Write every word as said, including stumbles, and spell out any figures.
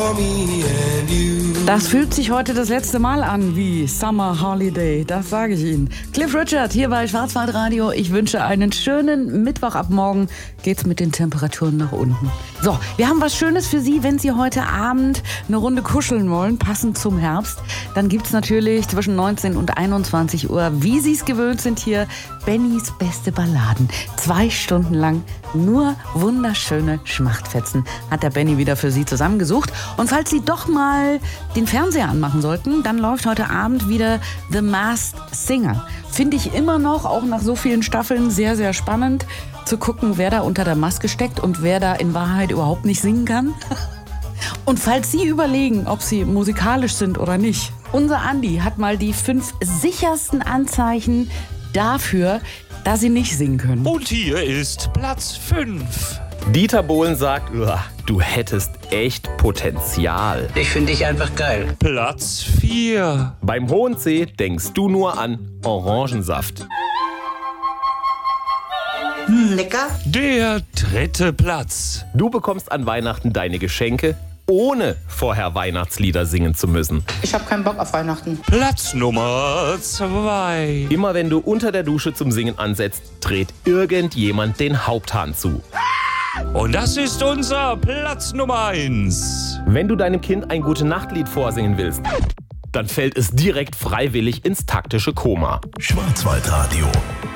for me and you. Das fühlt sich heute das letzte Mal an wie Summer Holiday, das sage ich Ihnen. Cliff Richard hier bei Schwarzwaldradio. Ich wünsche einen schönen Mittwoch. Ab morgen geht's mit den Temperaturen nach unten. So, wir haben was Schönes für Sie, wenn Sie heute Abend eine Runde kuscheln wollen, passend zum Herbst. Dann gibt's natürlich zwischen neunzehn und einundzwanzig Uhr, wie Sie es gewöhnt sind, hier Bennys beste Balladen. Zwei Stunden lang nur wunderschöne Schmachtfetzen hat der Benny wieder für Sie zusammengesucht. Und falls Sie doch mal den Fernseher anmachen sollten, dann läuft heute Abend wieder The Masked Singer. Finde ich immer noch, auch nach so vielen Staffeln, sehr, sehr spannend zu gucken, wer da unter der Maske steckt und wer da in Wahrheit überhaupt nicht singen kann. Und falls Sie überlegen, ob Sie musikalisch sind oder nicht, unser Andi hat mal die fünf sichersten Anzeichen dafür, dass Sie nicht singen können. Und hier ist Platz fünf. Dieter Bohlen sagt, du hättest echt Potenzial. Ich finde dich einfach geil. Platz vier. Beim hohen C denkst du nur an Orangensaft. Hm, lecker. Der dritte Platz. Du bekommst an Weihnachten deine Geschenke, ohne vorher Weihnachtslieder singen zu müssen. Ich habe keinen Bock auf Weihnachten. Platz Nummer zwei. Immer wenn du unter der Dusche zum Singen ansetzt, dreht irgendjemand den Haupthahn zu. Und das ist unser Platz Nummer eins. Wenn du deinem Kind ein Gute-Nacht-Lied vorsingen willst, dann fällt es direkt freiwillig ins taktische Koma. Schwarzwaldradio.